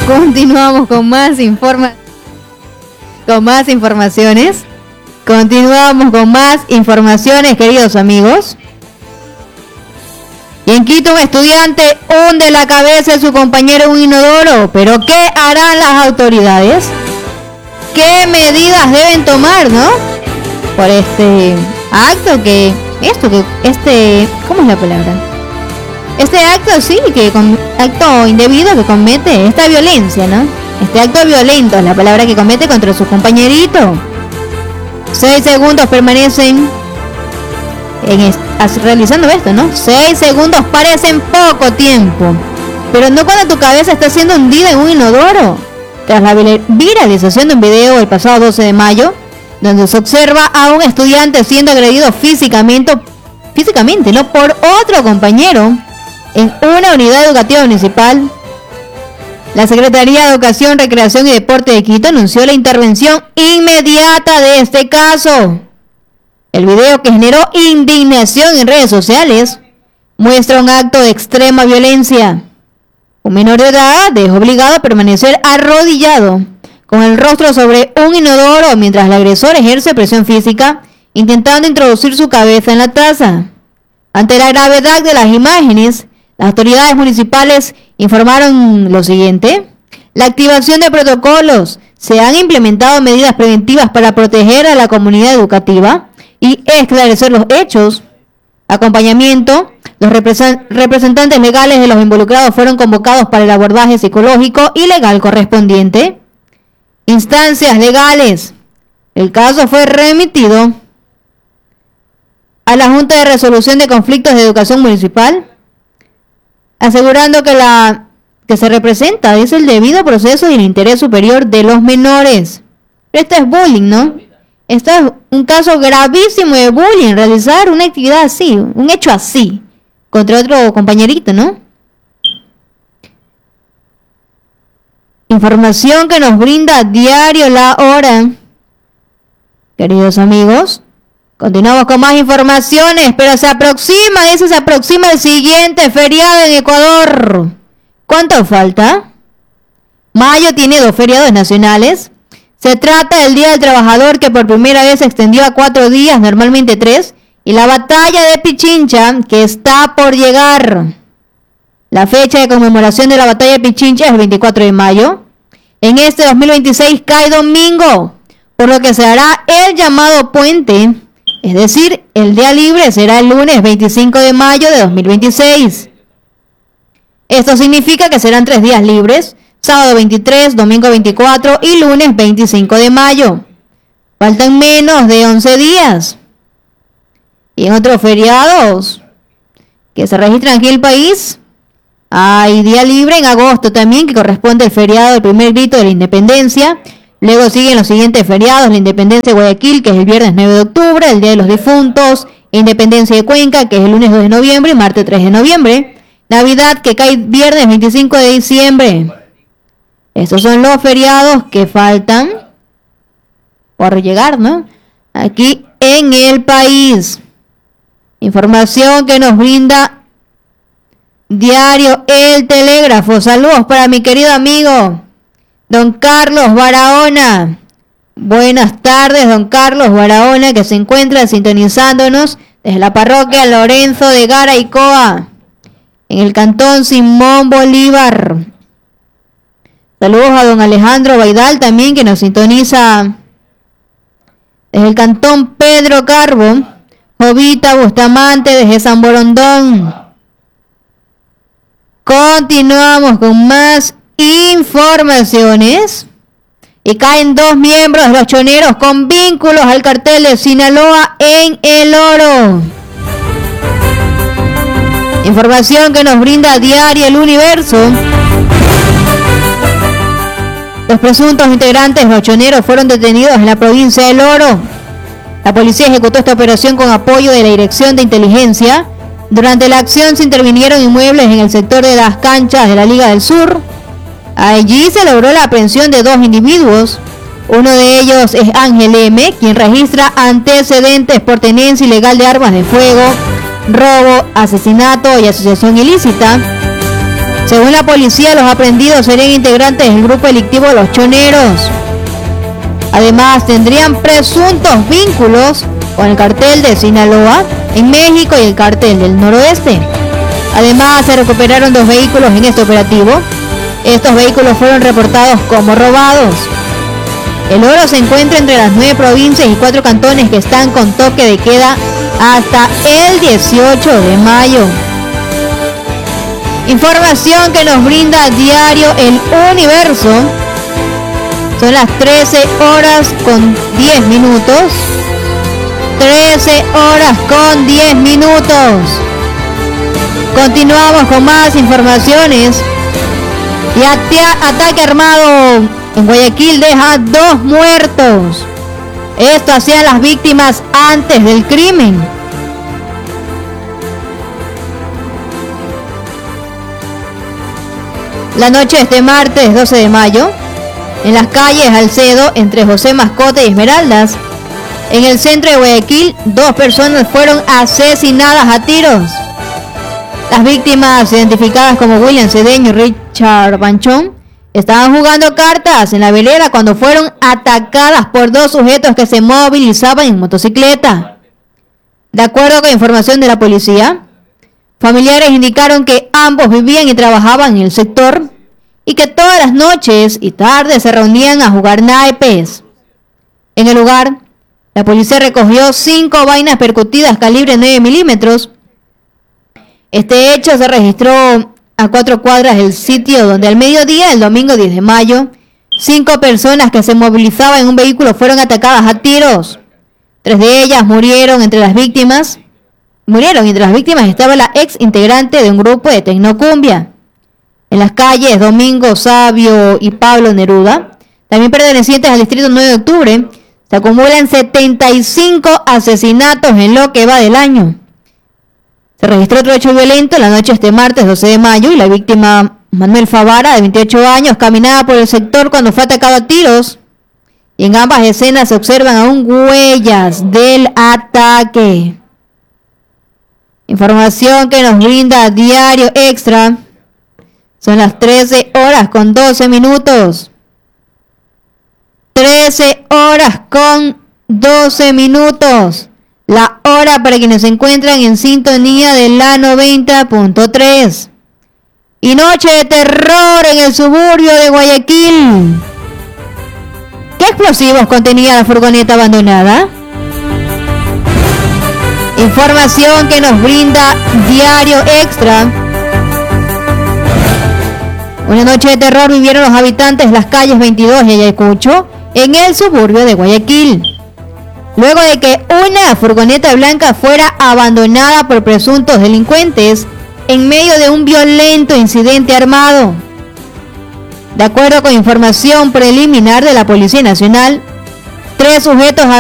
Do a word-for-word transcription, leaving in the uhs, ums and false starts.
Continuamos con más informa con más informaciones. Continuamos con más informaciones, queridos amigos. Y en Quito, un estudiante hunde la cabeza de su compañero en un inodoro. ¿Pero qué harán las autoridades? ¿Qué medidas deben tomar, no? Por este acto que... Esto que... Este... ¿Cómo es la palabra? Este acto, sí, que con, acto indebido que comete, esta violencia, ¿no? Este acto violento es la palabra que comete contra su compañerito. Seis segundos permanecen en es, realizando esto, ¿no? Seis segundos parecen poco tiempo, pero no cuando tu cabeza está siendo hundida en un inodoro. Tras la viralización de un video el pasado doce de mayo, donde se observa a un estudiante siendo agredido físicamente, físicamente, ¿no? Por otro compañero en una unidad educativa municipal, la Secretaría de Educación, Recreación y Deporte de Quito anunció la intervención inmediata de este caso. El video, que generó indignación en redes sociales, muestra un acto de extrema violencia. Un menor de edad es obligado a permanecer arrodillado con el rostro sobre un inodoro mientras el agresor ejerce presión física, intentando introducir su cabeza en la taza. Ante la gravedad de las imágenes, las autoridades municipales informaron lo siguiente: la activación de protocolos, se han implementado medidas preventivas para proteger a la comunidad educativa y esclarecer los hechos. Acompañamiento, los representantes legales de los involucrados fueron convocados para el abordaje psicológico y legal correspondiente. Instancias legales, el caso fue remitido a la Junta de Resolución de Conflictos de Educación Municipal, asegurando que la que se representa es el debido proceso y el interés superior de los menores. Esto es bullying, ¿no? Esto es un caso gravísimo de bullying, realizar una actividad así, un hecho así, contra otro compañerito, ¿no? Información que nos brinda Diario La Hora. Queridos amigos, continuamos con más informaciones, pero se aproxima, dice, se aproxima el siguiente feriado en Ecuador. ¿Cuánto falta? Mayo tiene dos feriados nacionales. Se trata del Día del Trabajador, que por primera vez se extendió a cuatro días, normalmente tres, y la Batalla de Pichincha, que está por llegar. La fecha de conmemoración de la Batalla de Pichincha es el veinticuatro de mayo. En este dos mil veintiséis cae domingo, por lo que se hará el llamado puente. Es decir, el día libre será el lunes veinticinco de mayo de dos mil veintiséis. Esto significa que serán tres días libres, sábado veintitrés, domingo veinticuatro y lunes veinticinco de mayo. Faltan menos de once días. Y en otros feriados que se registran aquí en el país, hay día libre en agosto también, que corresponde al feriado del primer grito de la independencia. Luego siguen los siguientes feriados: la Independencia de Guayaquil, que es el viernes nueve de octubre, el Día de los Difuntos, Independencia de Cuenca, que es el lunes dos de noviembre y martes tres de noviembre, Navidad, que cae viernes veinticinco de diciembre. Estos son los feriados que faltan por llegar, ¿no? Aquí en el país. Información que nos brinda Diario El Telégrafo. Saludos para mi querido amigo don Carlos Barahona. Buenas tardes, don Carlos Barahona, que se encuentra sintonizándonos desde la parroquia Lorenzo de Garaycoa, en el cantón Simón Bolívar. Saludos a don Alejandro Baidal también, que nos sintoniza desde el cantón Pedro Carbo. Jovita Bustamante desde San Borondón. Continuamos con más informaciones. Y caen dos miembros de los choneros con vínculos al cartel de Sinaloa en El Oro. Información que nos brinda Diario El Universo. Los presuntos integrantes de los choneros fueron detenidos en la provincia del Oro. La policía ejecutó esta operación con apoyo de la Dirección de Inteligencia. Durante la acción se intervinieron inmuebles en el sector de las canchas de la Liga del Sur. Allí se logró la aprehensión de dos individuos. Uno de ellos es Ángel M., quien registra antecedentes por tenencia ilegal de armas de fuego, robo, asesinato y asociación ilícita. Según la policía, los aprendidos serían integrantes del grupo delictivo Los Choneros. Además, tendrían presuntos vínculos con el cartel de Sinaloa en México y el cartel del Noroeste. Además, se recuperaron dos vehículos en este operativo. Estos vehículos fueron reportados como robados. El oro se encuentra entre las nueve provincias y cuatro cantones que están con toque de queda hasta el dieciocho de mayo. Información que nos brinda a diario El Universo. Son las trece horas con diez minutos. trece horas con diez minutos. Continuamos con más informaciones. Y atia- ataque armado en Guayaquil deja dos muertos. Esto hacían las víctimas antes del crimen. La noche de este martes doce de mayo, en las calles Alcedo, entre José Mascota y Esmeraldas, en el centro de Guayaquil, dos personas fueron asesinadas a tiros. Las víctimas, identificadas como William Cedeño y Richard Banchón, estaban jugando cartas en la vereda cuando fueron atacadas por dos sujetos que se movilizaban en motocicleta. De acuerdo con información de la policía, familiares indicaron que ambos vivían y trabajaban en el sector y que todas las noches y tardes se reunían a jugar naipes. En el lugar, la policía recogió cinco vainas percutidas calibre nueve milímetros. Este hecho se registró a cuatro cuadras del sitio donde al mediodía, el domingo diez de mayo, cinco personas que se movilizaban en un vehículo fueron atacadas a tiros. Tres de ellas murieron entre las víctimas. Murieron entre las víctimas estaba la ex integrante de un grupo de tecnocumbia. En las calles Domingo Sabio y Pablo Neruda, también pertenecientes al distrito nueve de octubre, se acumulan setenta y cinco asesinatos en lo que va del año. Se registró otro hecho violento la noche de este martes doce de mayo y la víctima, Manuel Favara, de veintiocho años, caminaba por el sector cuando fue atacado a tiros. Y en ambas escenas se observan aún huellas del ataque. Información que nos brinda Diario Extra. Son las trece horas con doce minutos. trece horas con doce minutos. La hora para quienes se encuentran en sintonía de la noventa punto tres. Y noche de terror en el suburbio de Guayaquil. ¿Qué explosivos contenía la furgoneta abandonada? Información que nos brinda Diario Extra. Una noche de terror vivieron los habitantes de las calles veintidós y Ayacucho en el suburbio de Guayaquil, luego de que una furgoneta blanca fuera abandonada por presuntos delincuentes en medio de un violento incidente armado. De acuerdo con información preliminar de la Policía Nacional, tres sujetos